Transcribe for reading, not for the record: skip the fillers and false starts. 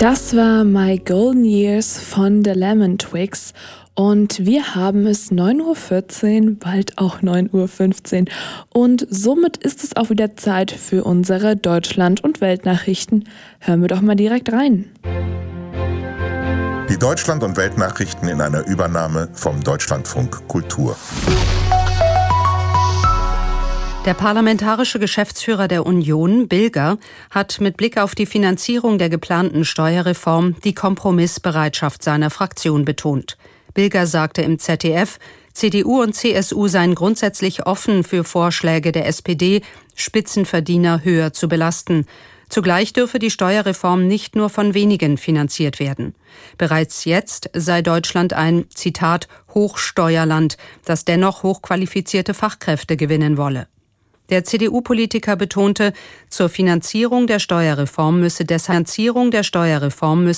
Das war My Golden Years von The Lemon Twigs und wir haben es 9:14 Uhr, bald auch 9:15 Uhr und somit ist es auch wieder Zeit für unsere Deutschland- und Weltnachrichten. Hören wir doch mal direkt rein. Die Deutschland- und Weltnachrichten in einer Übernahme vom Deutschlandfunk Kultur. Der parlamentarische Geschäftsführer der Union, Bilger, hat mit Blick auf die Finanzierung der geplanten Steuerreform die Kompromissbereitschaft seiner Fraktion betont. Bilger sagte im ZDF, CDU und CSU seien grundsätzlich offen für Vorschläge der SPD, Spitzenverdiener höher zu belasten. Zugleich dürfe die Steuerreform nicht nur von wenigen finanziert werden. Bereits jetzt sei Deutschland ein, Zitat, Hochsteuerland, das dennoch hochqualifizierte Fachkräfte gewinnen wolle. Der CDU-Politiker betonte, zur Finanzierung der Steuerreform müsse